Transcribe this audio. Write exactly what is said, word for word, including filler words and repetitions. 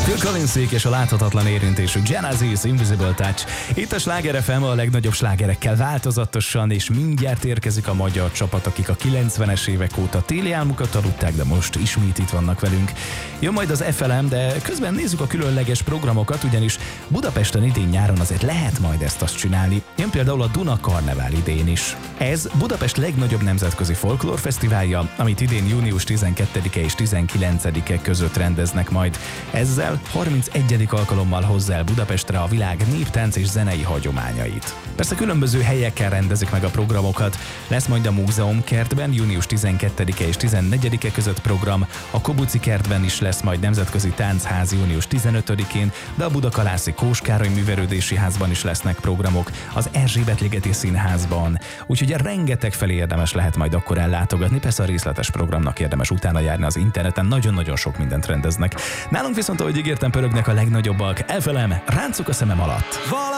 Phil Collinsék és a láthatatlan érintésük, Genesis, Invisible Touch. Itt a Sláger ef em a legnagyobb slágerekkel változatosan, és mindjárt érkezik a magyar csapat, akik a kilencvenes évek óta téli álmukat aludták, de most ismét itt vannak velünk. Jön majd az ef el em, de közben nézzük a különleges programokat, ugyanis Budapesten idén-nyáron azért lehet majd ezt-azt csinálni. Jön például a Duna Karnevál idén is. Ez Budapest legnagyobb nemzetközi folklórfesztiválja, amit idén június tizenkettedike és tizenkilencedike között rendeznek majd. Ezzel harmincegyedik alkalommal hozzá el Budapestre a világ néptánc és zenei hagyományait. Persze különböző helyekkel rendezik meg a programokat. Lesz majd a Múzeumkertben június tizenkettedike és tizennegyedike között program, a Kobuci kertben is lesz majd nemzetközi táncház június tizenötödikén, de a Budakalászi Kós Károly művelődési házban is lesznek programok, az Erzsébet-ligeti Színházban. Úgyhogy rengeteg felé érdemes lehet majd akkor ellátogatni, persze a részletes programnak érdemes utána járni az interneten, nagyon-nagyon sok mindent rendeznek. Nálunk viszont, ahogy ígértem, pörögnek a legnagyobbak. ef el em, ráncok a szemem alatt.